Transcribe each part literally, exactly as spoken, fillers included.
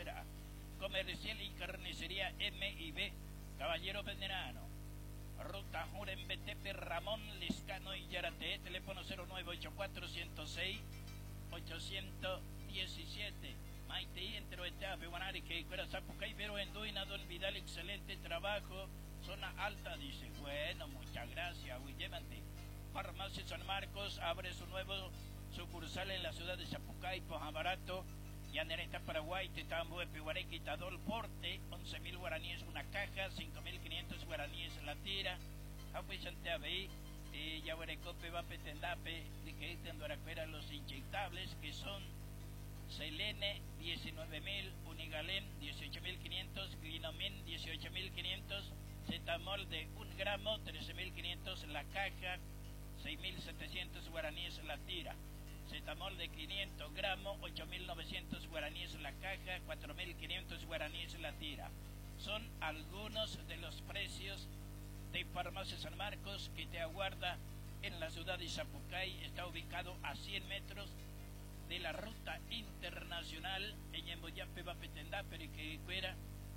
será. Comercial y carnicería M y B, Caballero Venerano. Ruta Juren Betepe, Ramón Lescano y Yarate, teléfono cero nueve ocho cuatro, ciento seis, ochocientos diecisiete. Maite entero etape, Guanari, que fuera Zapucay, pero en Duina, Don Vidal, excelente trabajo, zona alta, dice, bueno, muchas gracias, Willemante. Farmacia San Marcos abre su nuevo sucursal en la ciudad de Zapucay, Pojabarato, Yanereta, Paraguay, Tetambo, Pehuareque, Tadol, Porte, once mil guaraníes una caja, cinco mil quinientos guaraníes la tira, Apuechante Abey, eh, Yahuarecope, Vape, Tendape, de que Tendoracuera los inyectables, que son Selene, diecinueve mil, Unigalén, dieciocho mil quinientos, Glinomin, dieciocho mil quinientos, Cetamol de un gramo, trece mil quinientos la caja, seis mil setecientos guaraníes la tira. Cetamol de quinientos gramos, ocho mil novecientos guaraníes la caja, cuatro mil quinientos guaraníes la tira. Son algunos de los precios de Farmacia San Marcos que te aguarda en la ciudad de Zapucay. Está ubicado a cien metros de la ruta internacional en Yemboyape, Bapetendá, Periquecuera,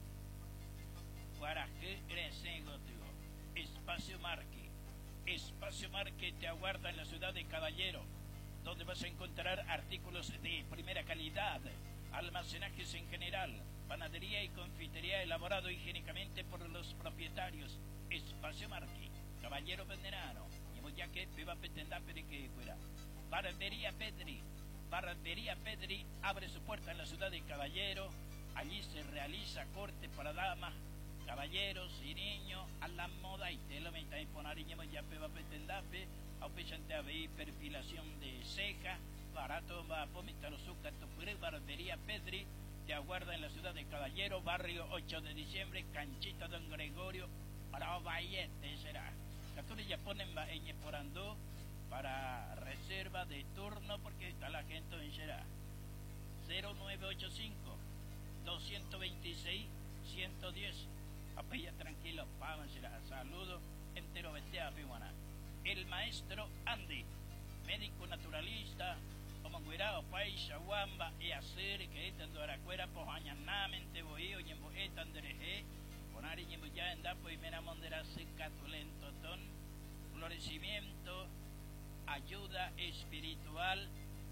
Guaraje, Gresego, Espacio Marque. Espacio Marque te aguarda en la ciudad de Caballero, donde vas a encontrar artículos de primera calidad, almacenajes en general, panadería y confitería elaborado higiénicamente por los propietarios. Espacio Marque, Caballero Venerano, Yemboyape, Bapetendá, Periquecuera. Barbería Pedri. Barbería Pedri abre su puerta en la ciudad de Caballero. Allí se realiza corte para damas, caballeros y niños a la moda y tela meta y ponariño ya peba petendape, aupechante abei perfilación de ceja, barato va a pomitar los sucatos, Barbería Pedri te aguarda en la ciudad de Caballero, barrio ocho de diciembre, Canchita Don Gregorio, para Vallete será. Caturi ya ponen en Porandó para reserva de turno porque está la gente en Xerá. Cero nueve ocho cinco, dos veintiséis, ciento diez. Apella tranquilo, pavan será. Saludo entero vestea piwana. El maestro Andy, médico naturalista, Omanguirao, Paisa, Wamba, y hacer que etan do aracuera, pojañanamente, boío, yembo etan dereje, ponari yembo ya en dapo y mena mondera seca tulento ton, florecimiento, ayuda espiritual,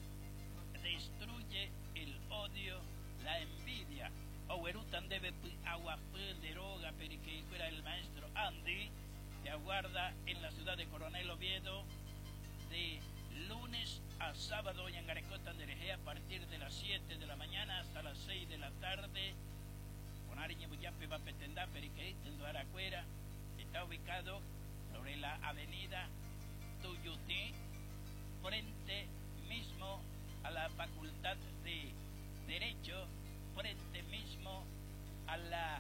destruye el odio, la envidia. Owerutan debe agua de roga, perique fuera el maestro Andy, te aguarda en la ciudad de Coronel Oviedo de lunes a sábado y en Garecotan de Erejé a partir de las siete de la mañana hasta las seis de la tarde. Ponariñe Buyape Bapetendá, perique en Aracuera, está ubicado sobre la avenida Tuyutí, frente mismo a la Facultad de Derecho, frente mismo a la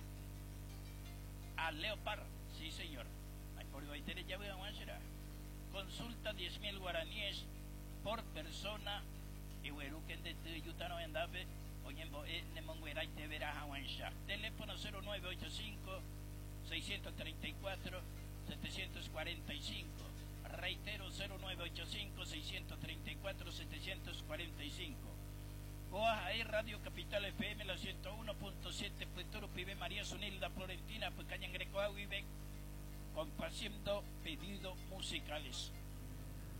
a Leopard, sí señor. Consulta diez mil guaraníes por persona y hueruquen de Tuyutano en Dape, oyembo e nemongueray te verás a Huansha. Teléfono cero nueve ocho cinco, seis tres cuatro, siete cuatro cinco. Reitero, cero nueve ocho cinco, seis tres cuatro, siete cuatro cinco. Coajae Radio Capital F M, la ciento uno punto siete, Petoro Pibe María Sunilda Florentina, Pecañan Grecoa Vive, complaciendo pedidos musicales.